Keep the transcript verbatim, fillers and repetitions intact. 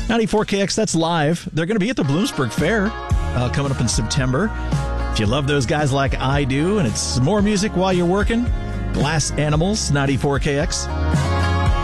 ninety-four K X, that's live. They're going to be at the Bloomsburg Fair uh, coming up in September. If you love those guys like I do, and it's more music while you're working, Glass Animals, ninety-four K X.